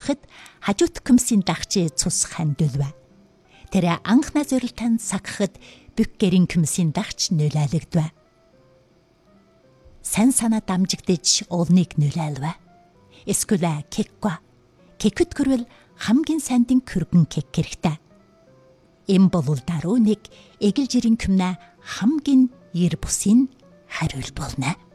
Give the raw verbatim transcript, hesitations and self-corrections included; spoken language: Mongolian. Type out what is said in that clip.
сагхад хажуут күмсийн дагчи цус хандулва. Тэр анхна зорилтан сагхад бүкгэрийн күмсийн дагч нөлөөлөгдва. Сан санаа дамжигдэж уулныг нөлөөлва. Эсвэл кеква. Кекүт хүрвэл хамгийн сандин көргөн кек хэрэгтэй. Эм болвол даруй нэг эгэл жирийн күмнэ хамгийн ир бусын хариулт болно.